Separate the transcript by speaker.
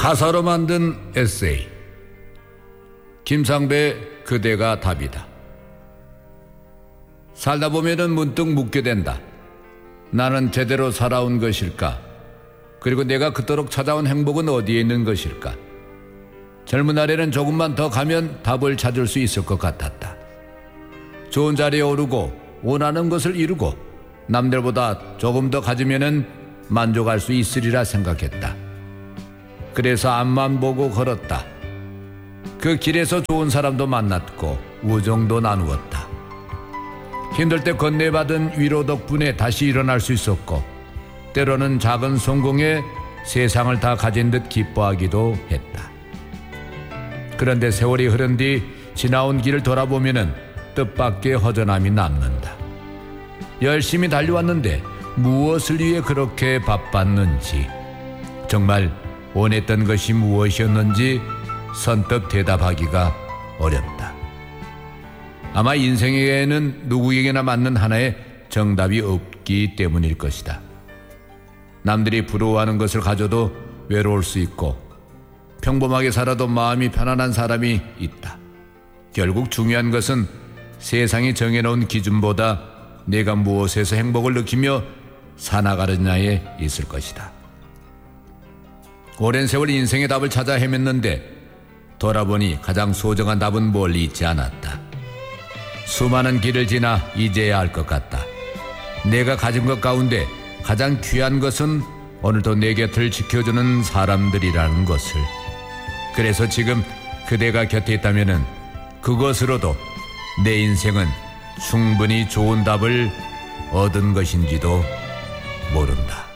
Speaker 1: 가사로 만든 에세이. 김상배 그대가 답이다. 살다 보면은 문득 묻게 된다. 나는 제대로 살아온 것일까? 그리고 내가 그토록 찾아온 행복은 어디에 있는 것일까? 젊은 날에는 조금만 더 가면 답을 찾을 수 있을 것 같았다. 좋은 자리에 오르고 원하는 것을 이루고 남들보다 조금 더 가지면은 만족할 수 있으리라 생각했다. 그래서 앞만 보고 걸었다. 그 길에서 좋은 사람도 만났고 우정도 나누었다. 힘들 때 건네받은 위로 덕분에 다시 일어날 수 있었고 때로는 작은 성공에 세상을 다 가진 듯 기뻐하기도 했다. 그런데 세월이 흐른 뒤 지나온 길을 돌아보면은 뜻밖의 허전함이 남는다. 열심히 달려왔는데 무엇을 위해 그렇게 바빴는지, 정말 원했던 것이 무엇이었는지 선뜻 대답하기가 어렵다. 아마 인생에는 누구에게나 맞는 하나의 정답이 없기 때문일 것이다. 남들이 부러워하는 것을 가져도 외로울 수 있고 평범하게 살아도 마음이 편안한 사람이 있다. 결국 중요한 것은 세상이 정해놓은 기준보다 내가 무엇에서 행복을 느끼며 살아가느냐에 있을 것이다. 오랜 세월 인생의 답을 찾아 헤맸는데 돌아보니 가장 소중한 답은 멀리 있지 않았다. 수많은 길을 지나 이제야 알 것 같다. 내가 가진 것 가운데 가장 귀한 것은 오늘도 내 곁을 지켜주는 사람들이라는 것을. 그래서 지금 그대가 곁에 있다면은 그것으로도 내 인생은 충분히 좋은 답을 얻은 것인지도 모른다.